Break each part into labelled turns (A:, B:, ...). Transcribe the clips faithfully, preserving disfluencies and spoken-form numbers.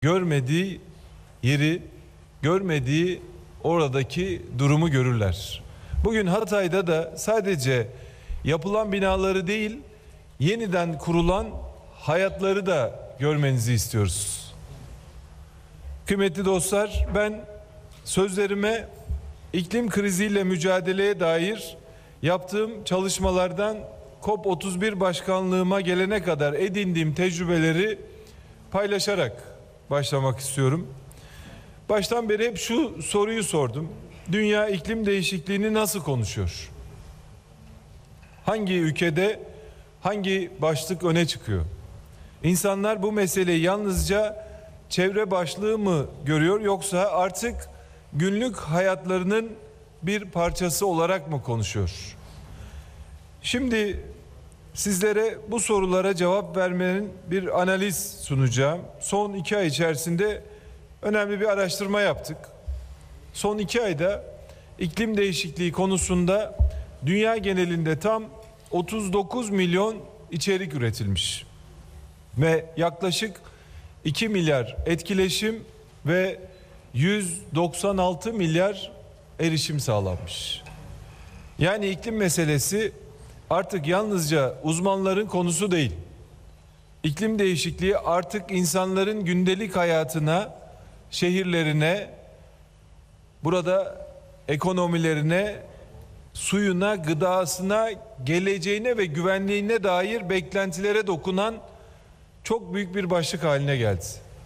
A: görmediği yeri, görmediği oradaki durumu görürler. Bugün Hatay'da da sadece yapılan binaları değil, yeniden kurulan hayatları da görmenizi istiyoruz. Kıymetli dostlar, ben sözlerime iklim kriziyle mücadeleye dair yaptığım çalışmalardan COP otuz bir başkanlığıma gelene kadar edindiğim tecrübeleri paylaşarak başlamak istiyorum. Baştan beri hep şu soruyu sordum. Dünya iklim değişikliğini nasıl konuşuyor? Hangi ülkede hangi başlık öne çıkıyor? İnsanlar bu meseleyi yalnızca çevre başlığı mı görüyor, yoksa artık günlük hayatlarının bir parçası olarak mı konuşuyor? Şimdi sizlere bu sorulara cevap vermenin bir analiz sunacağım. Son iki ay içerisinde önemli bir araştırma yaptık. Son iki ayda iklim değişikliği konusunda dünya genelinde tam otuz dokuz milyon içerik üretilmiş. Ve yaklaşık iki milyar etkileşim ve yüz doksan altı milyar erişim sağlanmış. Yani iklim meselesi artık yalnızca uzmanların konusu değil. İklim değişikliği artık insanların gündelik hayatına, şehirlerine, burada ekonomilerine, suyuna, gıdasına, geleceğine ve güvenliğine dair beklentilere dokunan çok büyük bir başlık haline geldi.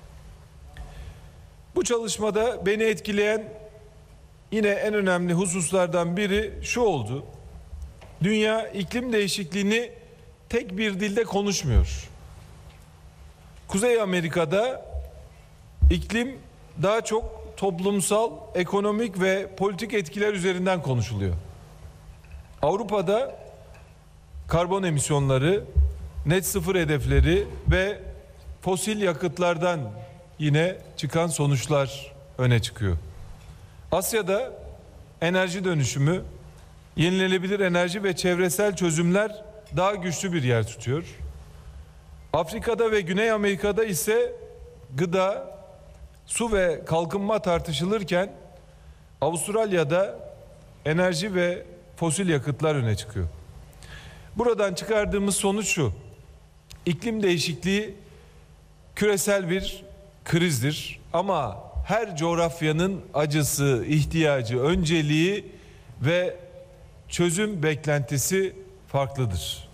A: Bu çalışmada beni etkileyen yine en önemli hususlardan biri şu oldu. Dünya iklim değişikliğini tek bir dilde konuşmuyor. Kuzey Amerika'da iklim daha çok toplumsal, ekonomik ve politik etkiler üzerinden konuşuluyor. Avrupa'da karbon emisyonları, net sıfır hedefleri ve fosil yakıtlardan yine çıkan sonuçlar öne çıkıyor. Asya'da enerji dönüşümü, yenilenebilir enerji ve çevresel çözümler daha güçlü bir yer tutuyor. Afrika'da ve Güney Amerika'da ise gıda, su ve kalkınma tartışılırken Avustralya'da enerji ve fosil yakıtlar öne çıkıyor. Buradan çıkardığımız sonuç şu: İklim değişikliği küresel bir krizdir ama her coğrafyanın acısı, ihtiyacı, önceliği ve çözüm beklentisi farklıdır.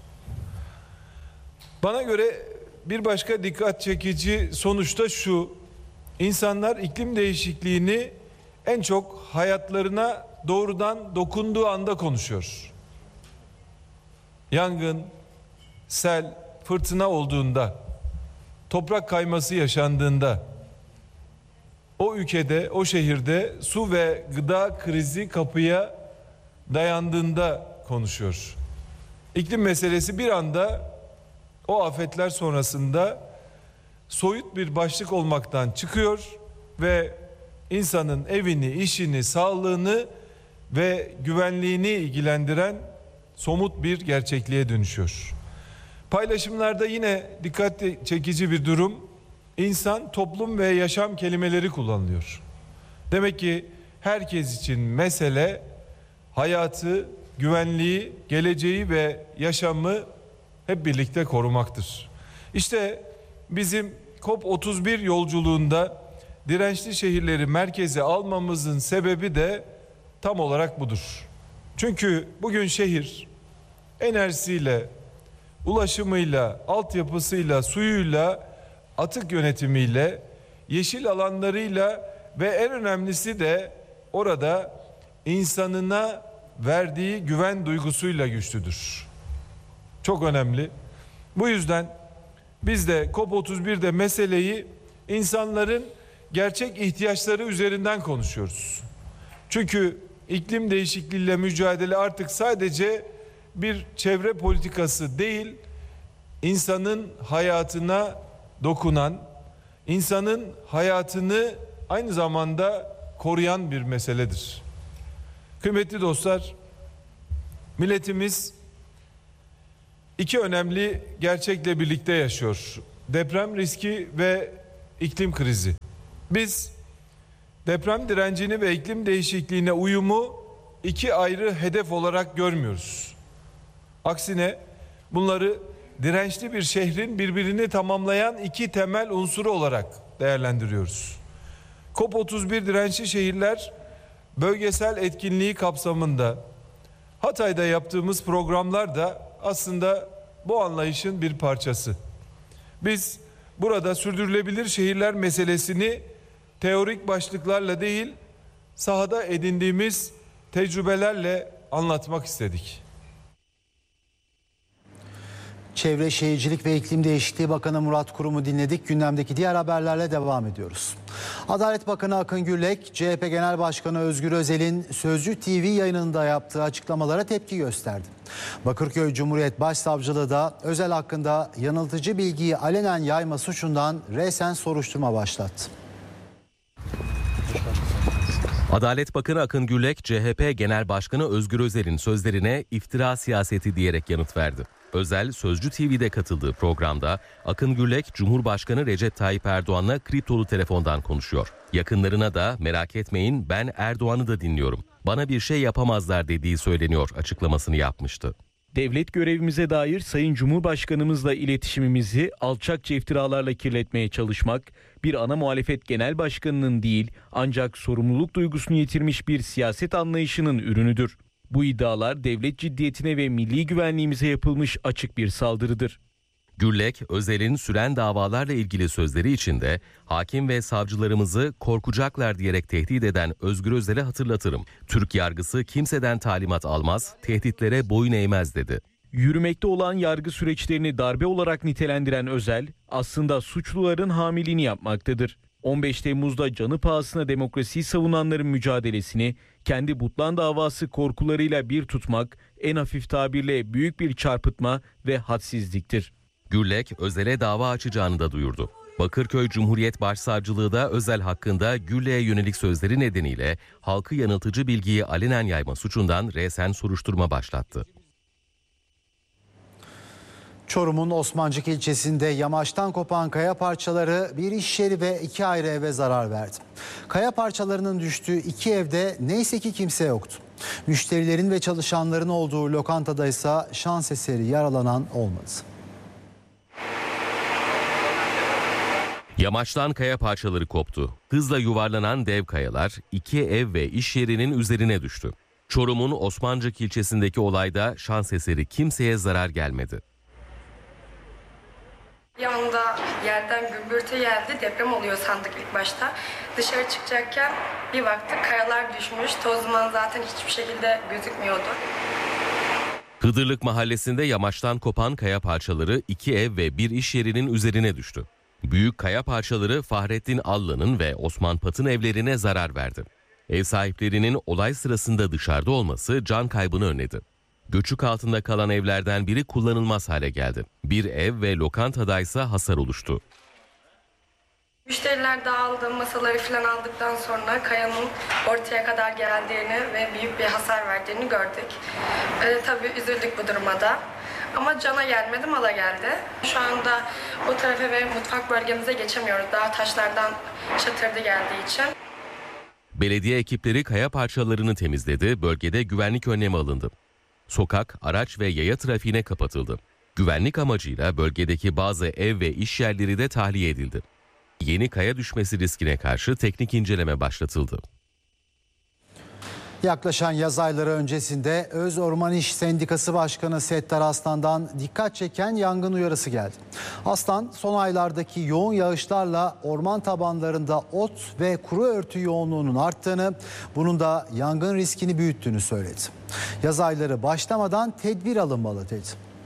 A: Bana göre bir başka dikkat çekici sonuç da şu: İnsanlar iklim değişikliğini en çok hayatlarına doğrudan dokunduğu anda konuşuyor. Yangın, sel, fırtına olduğunda, toprak kayması yaşandığında, o ülkede, o şehirde su ve gıda krizi kapıya dayandığında konuşuyor. İklim meselesi bir anda o afetler sonrasında soyut bir başlık olmaktan çıkıyor ve insanın evini, işini, sağlığını ve güvenliğini ilgilendiren somut bir gerçekliğe dönüşüyor. Paylaşımlarda yine dikkat çekici bir durum: İnsan, toplum ve yaşam kelimeleri kullanılıyor. Demek ki herkes için mesele hayatı, güvenliği, geleceği ve yaşamı hep birlikte korumaktır. İşte bizim COP otuz bir yolculuğunda dirençli şehirleri merkeze almamızın sebebi de tam olarak budur. Çünkü bugün şehir enerjisiyle, ulaşımıyla, altyapısıyla, suyuyla, atık yönetimiyle, yeşil alanlarıyla ve en önemlisi de orada insanına verdiği güven duygusuyla güçlüdür. Çok önemli. Bu yüzden biz de COP otuz birde meseleyi insanların gerçek ihtiyaçları üzerinden konuşuyoruz. Çünkü iklim değişikliğiyle mücadele artık sadece bir çevre politikası değil, insanın hayatına dokunan, insanın hayatını aynı zamanda koruyan bir meseledir. Kıymetli dostlar, milletimiz iki önemli gerçekle birlikte yaşıyor. Deprem riski ve iklim krizi. Biz deprem direncini ve iklim değişikliğine uyumu iki ayrı hedef olarak görmüyoruz. Aksine bunları dirençli bir şehrin birbirini tamamlayan iki temel unsuru olarak değerlendiriyoruz. COP otuz bir dirençli şehirler bölgesel etkinliği kapsamında Hatay'da yaptığımız programlar da aslında bu anlayışın bir parçası. Biz burada sürdürülebilir şehirler meselesini teorik başlıklarla değil, sahada edindiğimiz tecrübelerle anlatmak istedik.
B: Çevre Şehircilik ve İklim Değişikliği Bakanı Murat Kurum'u dinledik. Gündemdeki diğer haberlerle devam ediyoruz. Adalet Bakanı Akın Gürlek, C H P Genel Başkanı Özgür Özel'in Sözcü T V yayınında yaptığı açıklamalara tepki gösterdi. Bakırköy Cumhuriyet Başsavcılığı da Özel hakkında yanıltıcı bilgiyi alenen yayma suçundan resen soruşturma başlattı.
C: Adalet Bakanı Akın Gürlek, C H P Genel Başkanı Özgür Özel'in sözlerine iftira siyaseti diyerek yanıt verdi. Özel, Sözcü T V'de katıldığı programda Akın Gürlek, Cumhurbaşkanı Recep Tayyip Erdoğan'la kriptolu telefondan konuşuyor. Yakınlarına da merak etmeyin ben Erdoğan'ı da dinliyorum, bana bir şey yapamazlar dediği söyleniyor açıklamasını yapmıştı.
D: Devlet görevimize dair Sayın Cumhurbaşkanımızla iletişimimizi alçakça iftiralarla kirletmeye çalışmak, bir ana muhalefet genel başkanının değil ancak sorumluluk duygusunu yitirmiş bir siyaset anlayışının ürünüdür. Bu iddialar devlet ciddiyetine ve milli güvenliğimize yapılmış açık bir saldırıdır.
C: Gürlek, Özel'in süren davalarla ilgili sözleri içinde hakim ve savcılarımızı korkacaklar diyerek tehdit eden Özgür Özel'e hatırlatırım. Türk yargısı kimseden talimat almaz, tehditlere boyun eğmez dedi.
D: Yürümekte olan yargı süreçlerini darbe olarak nitelendiren Özel, aslında suçluların hamiliğini yapmaktadır. on beş Temmuz'da canı pahasına demokrasiyi savunanların mücadelesini kendi Butlan davası korkularıyla bir tutmak, en hafif tabirle büyük bir çarpıtma ve hadsizliktir.
C: Gürlek, Özel'e dava açacağını da duyurdu. Bakırköy Cumhuriyet Başsavcılığı da Özel hakkında Gürlek'e yönelik sözleri nedeniyle halkı yanıltıcı bilgiyi alenen yayma suçundan resen soruşturma başlattı.
B: Çorum'un Osmancık ilçesinde yamaçtan kopan kaya parçaları bir iş yeri ve iki ayrı eve zarar verdi. Kaya parçalarının düştüğü iki evde neyse ki kimse yoktu. Müşterilerin ve çalışanların olduğu lokantada ise şans eseri yaralanan olmadı.
C: Yamaçtan kaya parçaları koptu. Hızla yuvarlanan dev kayalar iki ev ve iş yerinin üzerine düştü. Çorum'un Osmancık ilçesindeki olayda şans eseri kimseye zarar gelmedi.
E: Bir anda yerden gümbürtü geldi, deprem oluyor sandık ilk başta. Dışarı çıkacakken bir baktık kayalar düşmüş, toz duman zaten hiçbir şekilde gözükmüyordu.
C: Hıdırlık mahallesinde yamaçtan kopan kaya parçaları iki ev ve bir iş yerinin üzerine düştü. Büyük kaya parçaları Fahrettin Allı'nın ve Osman Pat'ın evlerine zarar verdi. Ev sahiplerinin olay sırasında dışarıda olması can kaybını önledi. Göçük altında kalan evlerden biri kullanılmaz hale geldi. Bir ev ve lokantadaysa hasar oluştu.
E: Müşteriler dağıldı, masaları falan aldıktan sonra kayanın ortaya kadar geldiğini ve büyük bir hasar verdiğini gördük. Ee, tabii üzüldük bu duruma da. Ama cana gelmedi, mala geldi. Şu anda o tarafa ve mutfak bölgemize geçemiyoruz. Daha taşlardan çatırdı geldiği için.
C: Belediye ekipleri kaya parçalarını temizledi, bölgede güvenlik önlemi alındı. Sokak, araç ve yaya trafiğine kapatıldı. Güvenlik amacıyla bölgedeki bazı ev ve iş yerleri de tahliye edildi. Yeni kaya düşmesi riskine karşı teknik inceleme başlatıldı.
B: Yaklaşan yaz ayları öncesinde Öz Orman İş Sendikası Başkanı Settar Aslan'dan dikkat çeken yangın uyarısı geldi. Aslan, son aylardaki yoğun yağışlarla orman tabanlarında ot ve kuru örtü yoğunluğunun arttığını, bunun da yangın riskini büyüttüğünü söyledi. Yaz ayları başlamadan tedbir alınmalı dedi.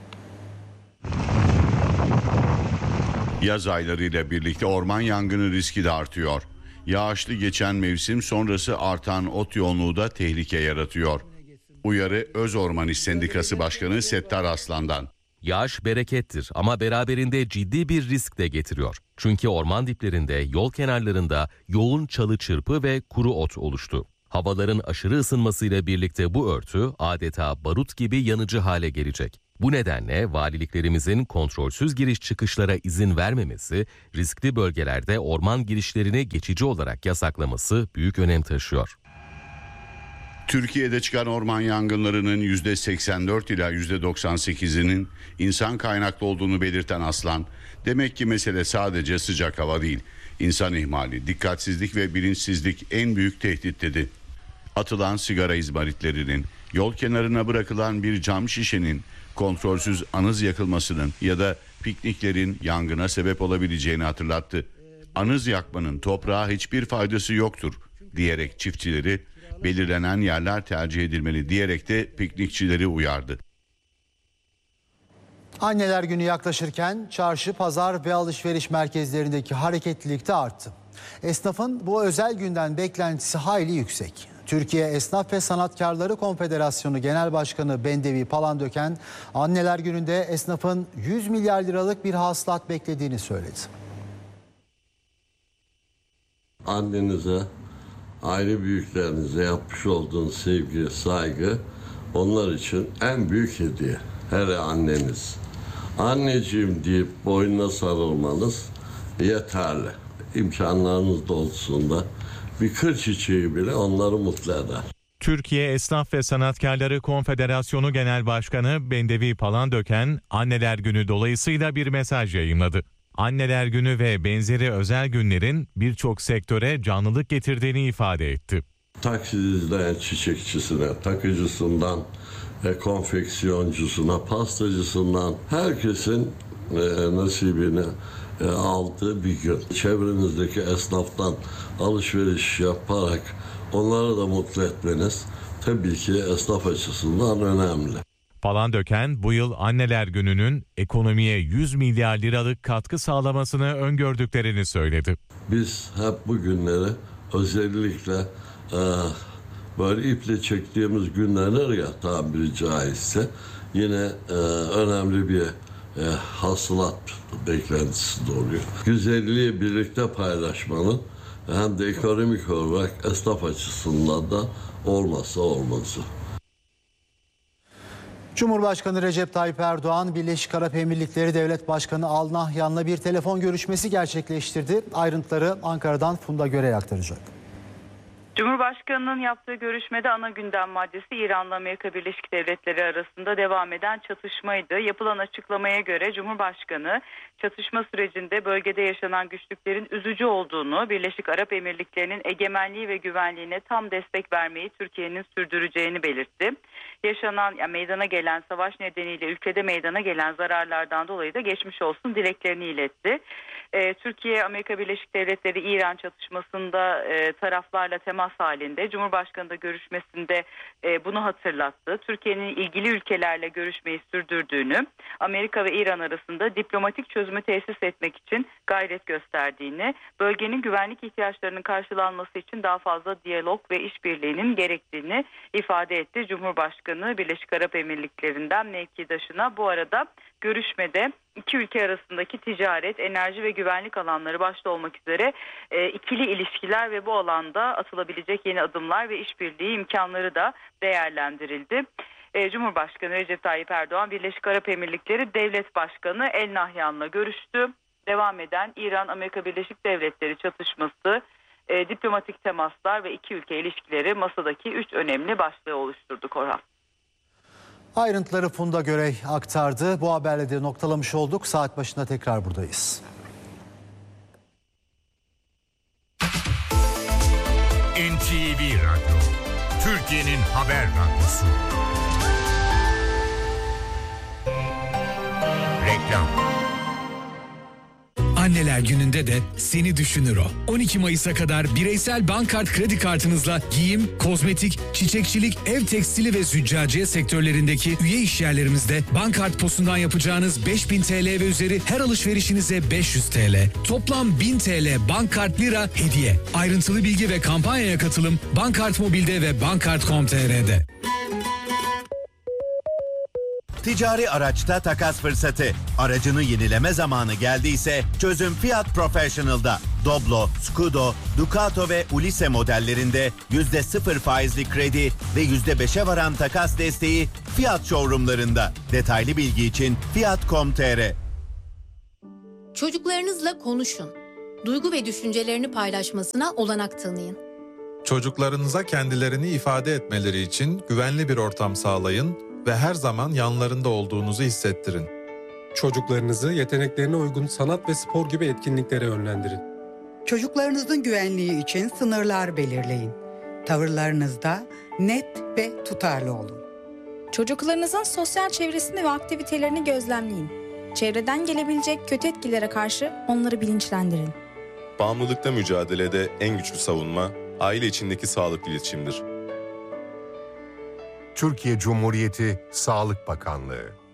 F: Yaz aylarıyla birlikte orman yangını riski de artıyor. Yağışlı geçen mevsim sonrası artan ot yoğunluğu da tehlike yaratıyor. Uyarı Öz Orman İş Sendikası Başkanı Settar Aslan'dan.
C: Yağış berekettir ama beraberinde ciddi bir risk de getiriyor. Çünkü orman diplerinde, yol kenarlarında yoğun çalı çırpı ve kuru ot oluştu. Havaların aşırı ısınmasıyla birlikte bu örtü adeta barut gibi yanıcı hale gelecek. Bu nedenle valiliklerimizin kontrolsüz giriş çıkışlara izin vermemesi, riskli bölgelerde orman girişlerini geçici olarak yasaklaması büyük önem taşıyor.
F: Türkiye'de çıkan orman yangınlarının yüzde seksen dört ila yüzde doksan sekizinin insan kaynaklı olduğunu belirten Aslan, demek ki mesele sadece sıcak hava değil, insan ihmali, dikkatsizlik ve bilinçsizlik en büyük tehdit dedi. Atılan sigara izmaritlerinin, yol kenarına bırakılan bir cam şişenin, kontrolsüz anız yakılmasının ya da pikniklerin yangına sebep olabileceğini hatırlattı. Anız yakmanın toprağa hiçbir faydası yoktur diyerek çiftçileri belirlenen yerler tercih edilmeli diyerek de piknikçileri uyardı.
B: Anneler Günü yaklaşırken çarşı, pazar ve alışveriş merkezlerindeki hareketlilik de arttı. Esnafın bu özel günden beklentisi hayli yüksek. Türkiye Esnaf ve Sanatkarları Konfederasyonu Genel Başkanı Bendevi Palandöken, Anneler Günü'nde esnafın yüz milyar liralık bir hasılat beklediğini söyledi.
G: Annenize, aile büyüklerinize yapmış olduğunuz sevgi, saygı onlar için en büyük hediye. Hele anneniz. Anneciğim deyip boynuna sarılmanız yeterli. İmkanlarınız doğrultusunda bir kır çiçeği bile onları mutlu eder.
H: Türkiye Esnaf ve Sanatkarları Konfederasyonu Genel Başkanı Bendevi Palandöken, Anneler Günü dolayısıyla bir mesaj yayınladı. Anneler Günü ve benzeri özel günlerin birçok sektöre canlılık getirdiğini ifade etti.
G: Taksi izleyen çiçekçisine, takıcısından, e, konfeksiyoncusuna, pastacısından herkesin e, nasibini e, aldığı bir gün. Çevrenizdeki esnaftan alışveriş yaparak onları da mutlu etmeniz tabii ki esnaf açısından önemli.
H: Palandöken bu yıl Anneler Günü'nün ekonomiye yüz milyar liralık katkı sağlamasını öngördüklerini söyledi.
G: Biz hep bu günleri özellikle e, böyle iple çektiğimiz günler ya tabiri caizse yine e, önemli bir e, hasılat beklentisi doğuruyor. Güzelliği birlikte paylaşmanın hem de ekonomik olarak esnaf açısından da olmazsa olmazı.
B: Cumhurbaşkanı Recep Tayyip Erdoğan, Birleşik Arap Emirlikleri Devlet Başkanı Al Nahyan'la bir telefon görüşmesi gerçekleştirdi. Ayrıntıları Ankara'dan Funda Görey aktaracak.
I: Cumhurbaşkanının yaptığı görüşmede ana gündem maddesi İran'la Amerika Birleşik Devletleri arasında devam eden çatışmaydı. Yapılan açıklamaya göre Cumhurbaşkanı çatışma sürecinde bölgede yaşanan güçlüklerin üzücü olduğunu, Birleşik Arap Emirlikleri'nin egemenliği ve güvenliğine tam destek vermeyi Türkiye'nin sürdüreceğini belirtti. Yaşanan, yani meydana gelen savaş nedeniyle ülkede meydana gelen zararlardan dolayı da geçmiş olsun dileklerini iletti. Ee, Türkiye, Amerika Birleşik Devletleri İran çatışmasında e, taraflarla temas halinde. Cumhurbaşkanı da görüşmesinde e, bunu hatırlattı. Türkiye'nin ilgili ülkelerle görüşmeyi sürdürdüğünü, Amerika ve İran arasında diplomatik çözümü tesis etmek için gayret gösterdiğini, bölgenin güvenlik ihtiyaçlarının karşılanması için daha fazla diyalog ve işbirliğinin gerektiğini ifade etti. Cumhurbaşkanı Birleşik Arap Emirlikleri'nden mevkidaşına. Bu arada görüşmede iki ülke arasındaki ticaret, enerji ve güvenlik alanları başta olmak üzere e, ikili ilişkiler ve bu alanda atılabilecek yeni adımlar ve işbirliği imkanları da değerlendirildi. E, Cumhurbaşkanı Recep Tayyip Erdoğan, Birleşik Arap Emirlikleri Devlet Başkanı El Nahyan'la görüştü. Devam eden İran-Amerika Birleşik Devletleri çatışması, e, diplomatik temaslar ve iki ülke ilişkileri masadaki üç önemli başlığı oluşturdu Korhan.
B: Ayrıntıları Funda Görey aktardı. Bu haberle de noktalamış olduk. Saat başında tekrar buradayız.
J: N T V Radyo, Türkiye'nin haber radyosu. Reklam.
K: Anneler Günü'nde de seni düşünür o. on iki Mayıs'a kadar bireysel Bankart kredi kartınızla giyim, kozmetik, çiçekçilik, ev tekstili ve züccaciye sektörlerindeki üye işyerlerimizde Bankart posundan yapacağınız beş bin T L ve üzeri her alışverişinize beş yüz T L. Toplam bin T L Bankart lira hediye. Ayrıntılı bilgi ve kampanyaya katılım Bankart Mobil'de ve bankart nokta com nokta t r'de.
L: Ticari araçta takas fırsatı. Aracını yenileme zamanı geldiyse çözüm Fiat Professional'da. Doblo, Scudo, Ducato ve Ulisse modellerinde yüzde sıfır faizli kredi ve yüzde beşe varan takas desteği Fiat showroomlarında. Detaylı bilgi için fiyat nokta com nokta tr.
M: Çocuklarınızla konuşun. Duygu ve düşüncelerini paylaşmasına olanak tanıyın.
N: Çocuklarınıza kendilerini ifade etmeleri için güvenli bir ortam sağlayın ve her zaman yanlarında olduğunuzu hissettirin.
O: Çocuklarınızı yeteneklerine uygun sanat ve spor gibi etkinliklere yönlendirin.
P: Çocuklarınızın güvenliği için sınırlar belirleyin. Tavırlarınızda net ve tutarlı olun.
Q: Çocuklarınızın sosyal çevresini ve aktivitelerini gözlemleyin. Çevreden gelebilecek kötü etkilere karşı onları bilinçlendirin.
R: Bağımlılıkla mücadelede en güçlü savunma, aile içindeki sağlıklı iletişimdir.
S: Türkiye Cumhuriyeti Sağlık Bakanlığı